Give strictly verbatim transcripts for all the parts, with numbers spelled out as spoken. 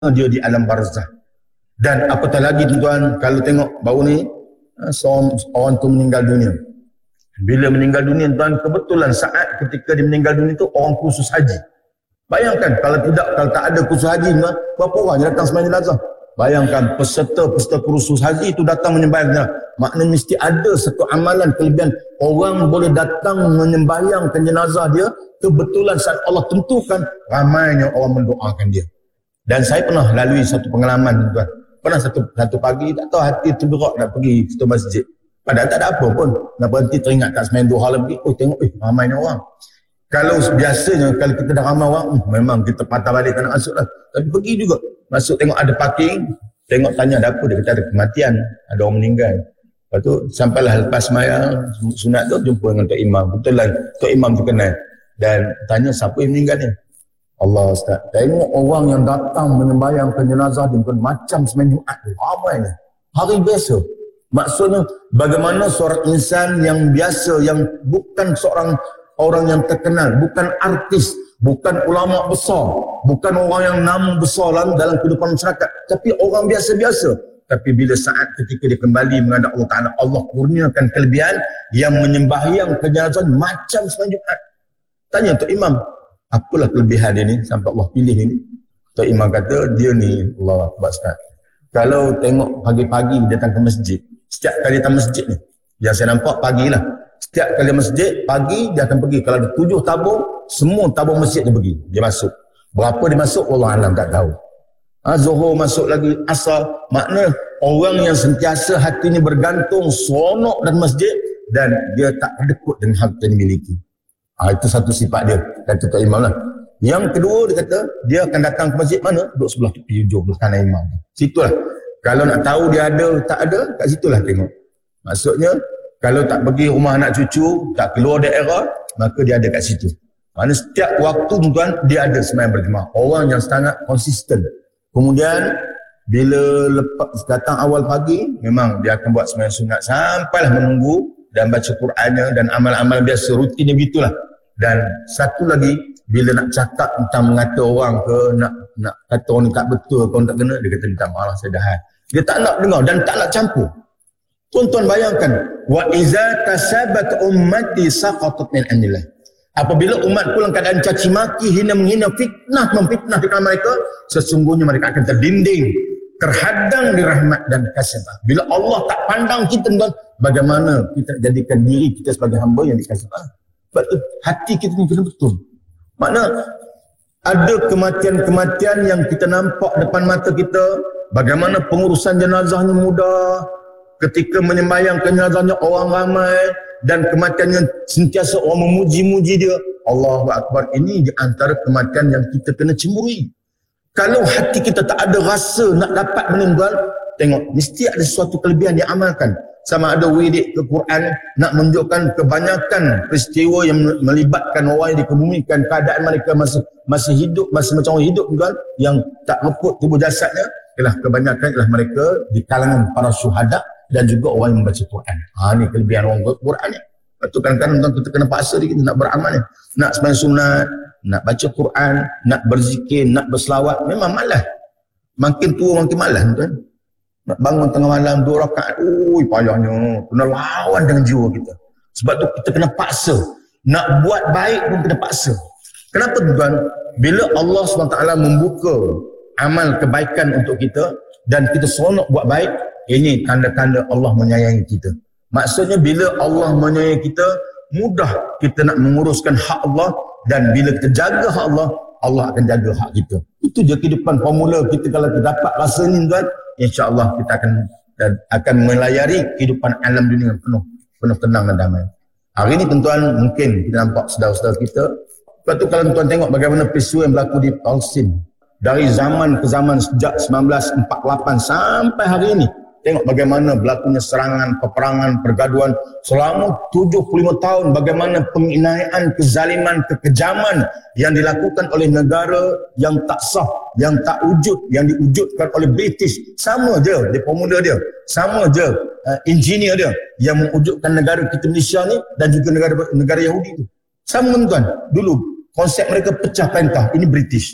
dia di alam barzah. Dan apatah lagi tuan-tuan, kalau tengok baru ni seorang, orang tu meninggal dunia. Bila meninggal dunia tuan, kebetulan saat ketika dia meninggal dunia tu orang kursus haji. Bayangkan kalau tidak, kalau tak ada kursus haji tuan, berapa orang yang datang sembahyang jenazah? Bayangkan peserta-peserta kursus haji itu datang menyembahyang jenazah. Maknanya mesti ada satu amalan kelebihan, orang boleh datang menyembahyangkan jenazah dia kebetulan saat Allah tentukan ramainya orang mendoakan dia. Dan saya pernah lalui satu pengalaman tuan. Pernah satu satu pagi tak tahu hati tergerak nak pergi ke masjid. Padahal tak ada apa pun. Nak berhenti teringat tak sembahyang duha lagi. Oh tengok eh ramainya orang. Kalau biasanya kalau kita dah ramai orang, hmm, memang kita patah balik tak nak masuk lah. Tapi pergi juga. Masuk tengok ada parking, tengok tanya ada apa, dia kata ada kematian, ada orang meninggal. Lepas tu sampailah lepas sembahyang sunat tu jumpa dengan Tok Imam. Betul lah Tok Imam tu kenal. Dan tanya siapa yang meninggal ni? Allah Ustaz, tengok orang yang datang menyembahyangkan jenazah dia bukan macam sembahyang Jumaat tu. Ramainya. Hari biasa. Maksudnya bagaimana seorang insan yang biasa, yang bukan seorang orang yang terkenal, bukan artis, bukan ulama besar, bukan orang yang nama besar dalam kehidupan masyarakat, tapi orang biasa-biasa. Tapi bila saat ketika dia kembali menghadap Allah Ta'ala, Allah kurniakan kelebihan yang menyembahyangkan jenazah macam sembahyang Jumaat. Tanya Tok Imam, apalah kelebihan dia ni sampai Allah pilih ini? Tok Imam kata, dia ni Allah Akbar Ustaz. Kalau tengok pagi-pagi datang ke masjid, setiap kali datang masjid ni, yang saya nampak pagi lah, setiap kali masjid, pagi dia akan pergi. Kalau ada tujuh tabung, semua tabung masjid dia pergi, dia masuk. Berapa dia masuk, Allah Alam tak tahu. Ha, Zuhur masuk lagi, Asar. Makna orang yang sentiasa hati ni bergantung, seronok dan masjid, dan dia tak kedekut dengan harta yang dimiliki. Ha, itu satu sifat dia, kata Tok Imam lah. Yang kedua dia kata, dia akan datang ke masjid mana? Duduk sebelah tepi hujung, belah kanan imam. Situlah. Kalau nak tahu dia ada, tak ada, kat situlah tengok. Maksudnya, kalau tak pergi rumah anak cucu, tak keluar daerah, maka dia ada kat situ. Maksudnya setiap waktu tuan, dia ada sembahyang berjemaah. Orang yang sangat konsisten. Kemudian, bila lepas datang awal pagi, memang dia akan buat sembahyang sunat sampailah menunggu dan baca Qurannya dan amal-amal biasa, rutinnya begitulah. Dan satu lagi, bila nak cakap tentang mengata orang ke, nak nak kata orang ni tak betul, orang tak kena, dia kata minta maaf saya dah. Dia tak nak dengar dan tak nak campur. Tuan-tuan bayangkan, wa iza tasabat ummati saqatat min anillah. Apabila umatku dalam keadaan caci maki, hina menghina, fitnah memfitnah di kalangan mereka, sesungguhnya mereka akan terdinding, terhadang di rahmat dan kasih Allah. Bila Allah tak pandang kita, tuan, bagaimana kita jadikan diri kita sebagai hamba yang dikasih Allah? Sebab tu hati kita ni kena betul. Makna ada kematian-kematian yang kita nampak depan mata kita, bagaimana pengurusan jenazahnya mudah, ketika menyembahyangkan jenazahnya orang ramai, dan kematiannya sentiasa orang memuji-muji dia. Allahu Akbar, ini di antara kematian yang kita kena cemburi. Kalau hati kita tak ada rasa nak dapat meninggal, tengok, mesti ada sesuatu kelebihan yang amalkan. Sama ada wirid ke Quran, nak menunjukkan kebanyakan peristiwa yang melibatkan orang yang dikebumikan, keadaan mereka masih masih hidup, masih macam orang hidup kan, yang tak reput tubuh jasadnya, ialah kebanyakan ialah mereka di kalangan para syuhada dan juga orang yang membaca Quran. Ha, ni kelebihan orang Quran ni. Lepas tu kadang-kadang kita kena paksa diri kita nak beramal ni. Nak sembahyang sunat, nak baca Quran, nak berzikir, nak berselawat, memang malas. Makin tua makin malas tuan. Nak bangun tengah malam dua rakaat, ui payahnya, kena lawan dengan jiwa kita. Sebab tu kita kena paksa. Nak buat baik pun kena paksa. Kenapa tuan? Bila Allah subhanahu wa taala membuka amal kebaikan untuk kita dan kita seronok buat baik, ini tanda-tanda Allah menyayangi kita. Maksudnya bila Allah menyayangi kita, mudah kita nak menguruskan hak Allah, dan bila kita jaga hak Allah, Allah akan jaga hak kita. Itu je kehidupan formula kita. Kalau kita dapat rasa ni tuan, insya-Allah kita akan akan melayari kehidupan alam dunia penuh penuh tenang dan damai. Hari ni tuan-tuan mungkin kita nampak saudara-saudara kita. Lepas tu kalau tuan tengok bagaimana peristiwa yang berlaku di Palestin dari zaman ke zaman sejak seribu sembilan ratus empat puluh lapan sampai hari ini. Tengok bagaimana berlakunya serangan, peperangan, pergaduhan selama tujuh puluh lima tahun. Bagaimana penginayaan, kezaliman, kekejaman yang dilakukan oleh negara yang tak sah, yang tak wujud, yang diwujudkan oleh British. Sama je dia formula dia. Sama je uh, engineer dia yang mewujudkan negara kita Malaysia ni dan juga negara negara Yahudi tu. Sama tuan. Dulu konsep mereka pecah pentah. Ini British.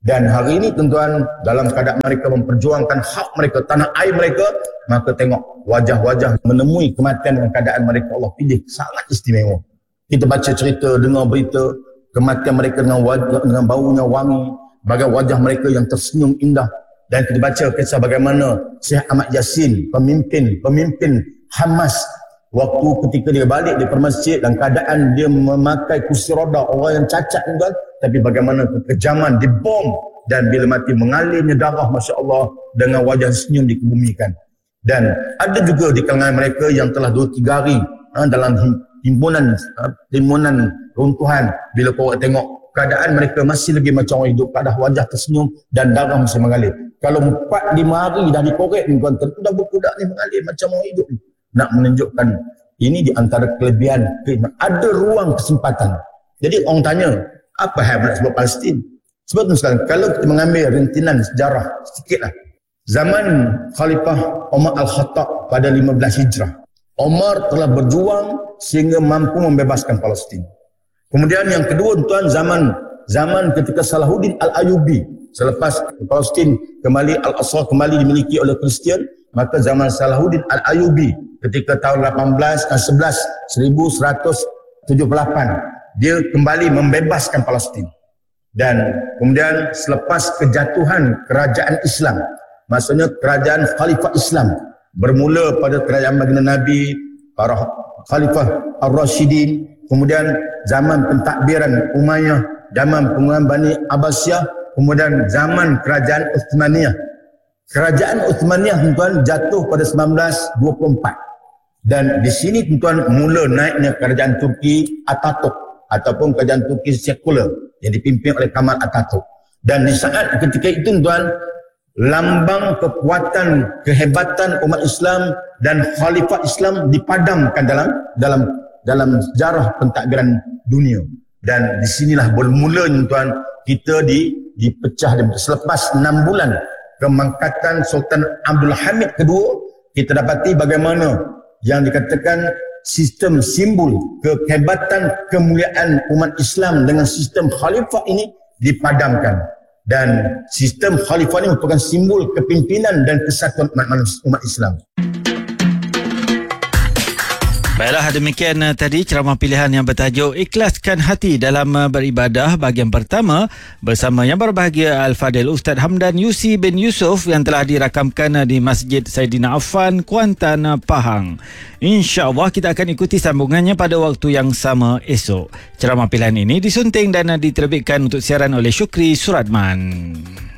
Dan hari ini tuan-tuan, dalam keadaan mereka memperjuangkan hak mereka, tanah air mereka, maka tengok wajah-wajah menemui kematian dengan keadaan mereka Allah pilih sangat istimewa. Kita baca cerita, dengar berita kematian mereka dengan wajah, dengan baunya wangi, bagai wajah mereka yang tersenyum indah. Dan kita baca kisah bagaimana Syekh Ahmad Yassin, pemimpin pemimpin Hamas, waktu ketika dia balik di masjid dan keadaan dia memakai kursi roda, orang yang cacat tuan, tapi bagaimana kekejaman dibom dan bila mati mengalirnya darah, Masya Allah, dengan wajah senyum dikebumikan. Dan ada juga di kalangan mereka yang telah dua tiga hari ha, dalam timbunan ha, timbunan runtuhan, bila korang tengok keadaan mereka masih lagi macam orang hidup, keadaan wajah tersenyum dan darah masih mengalir. Kalau empat lima hari dah dikorek ni tuan, tentu dah berkudak ni mengalir macam orang hidup. Nak menunjukkan ini di antara kelebihan, ada ruang kesempatan. Jadi orang tanya, apa hal nak sebut Palestin? Sebab tu sekarang, kalau kita mengambil rintinan sejarah sedikitlah. Zaman Khalifah Umar Al-Khattab pada lima belas Hijrah, Umar telah berjuang sehingga mampu membebaskan Palestin. Kemudian yang kedua tuan, zaman zaman ketika Salahuddin Al-Ayyubi, selepas Palestin kembali, Al-Aqsa kembali dimiliki oleh Kristian, maka zaman Salahuddin Al-Ayyubi ketika tahun lapan belas sebelas seribu seratus tujuh puluh lapan, dia kembali membebaskan Palestin. Dan kemudian selepas kejatuhan kerajaan Islam, maksudnya kerajaan Khalifah Islam, bermula pada kerajaan baginda Nabi, para Khalifah Ar-Rashidin, kemudian zaman pentadbiran Umayyah, zaman penguasaan Bani Abbasiyah, kemudian zaman kerajaan Uthmaniyah. Kerajaan Uthmaniyah tuan jatuh pada sembilan belas dua puluh empat. Dan di sini tuan mula naiknya kerajaan Turki Atatürk ataupun kerajaan Turki sekular yang dipimpin oleh Kemal Atatürk. Dan di saat ketika itu tuan, lambang kekuatan kehebatan umat Islam dan khalifah Islam dipadamkan dalam dalam dalam sejarah pentadbiran dunia. Dan di sinilah bermula tuan kita di dipecah selepas enam bulan kemangkatan Sultan Abdul Hamid kedua, kita dapati bagaimana yang dikatakan sistem simbol kehebatan kemuliaan umat Islam dengan sistem khalifah ini dipadamkan. Dan sistem khalifah ini merupakan simbol kepimpinan dan kesatuan umat, umat Islam. Baiklah, demikian uh, tadi ceramah pilihan yang bertajuk Ikhlaskan Hati dalam uh, beribadah bahagian pertama bersama yang berbahagia Al-Fadil Ustaz Hamdan Yusi bin Yusof yang telah dirakamkan uh, di Masjid Saidina Affan, Kuantan, uh, Pahang. InsyaAllah kita akan ikuti sambungannya pada waktu yang sama esok. Ceramah pilihan ini disunting dan uh, diterbitkan untuk siaran oleh Syukri Suratman.